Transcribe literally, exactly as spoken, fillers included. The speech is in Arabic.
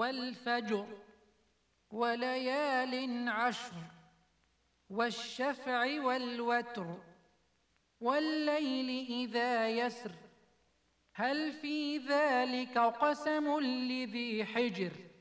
والفجر وليال عشر والشفع والوتر والليل إذا يسر هل في ذلك قسم لذي حجر